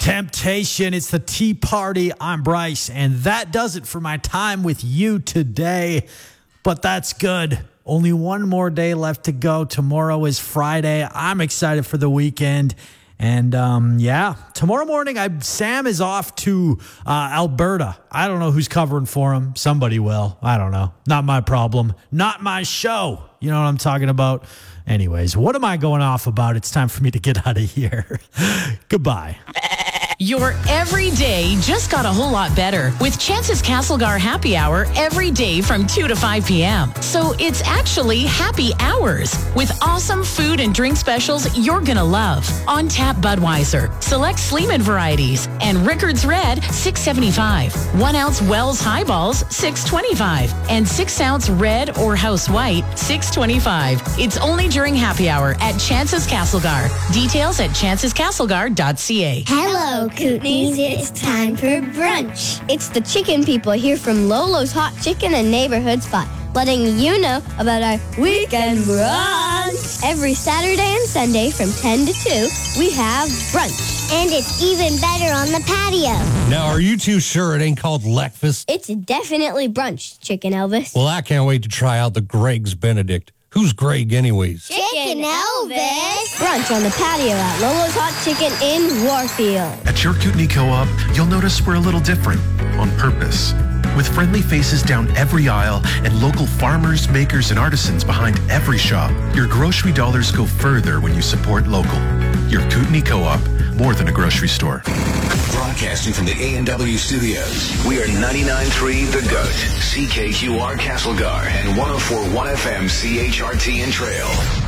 Temptation. It's the Tea Party. I'm Bryce, and that does it for my time with you today. But that's good. Only one more day left to go. Tomorrow is Friday. I'm excited for the weekend. And tomorrow morning, Sam is off to Alberta. I don't know who's covering for him. Somebody will. I don't know. Not my problem. Not my show. You know what I'm talking about? Anyways, what am I going off about? It's time for me to get out of here. Goodbye. Your everyday just got a whole lot better with Chance's Castlegar Happy Hour every day from 2 to 5 p.m. So it's actually happy hours with awesome food and drink specials you're going to love. On tap Budweiser, select Sleeman varieties, and Rickards Red, $6.75. 1 ounce Wells Highballs, $6.25. And 6 ounce Red or House White, $6.25. It's only during happy hour at Chance's Castlegar. Details at chancescastlegar.ca. Hello, Kootenays. It's time for brunch. It's the chicken people here from Lolo's Hot Chicken and Neighborhood Spot, letting you know about our weekend brunch. Every Saturday and Sunday from 10 to 2, we have brunch. And it's even better on the patio. Now, are you too sure it ain't called Leckfast? It's definitely brunch, Chicken Elvis. Well, I can't wait to try out the Greg's Benedict. Who's Greg anyways? Chicken Elvis. Brunch on the patio at Lolo's Hot Chicken in Warfield. At your Kootenai Co-op, you'll notice we're a little different, on purpose. With friendly faces down every aisle and local farmers, makers, and artisans behind every shop, your grocery dollars go further when you support local. Your Kootenai Co-op, more than a grocery store. Broadcasting from the A&W studios, we are 99.3 The Goat, CKQR Castlegar, and 104.1 FM CHRT in Trail.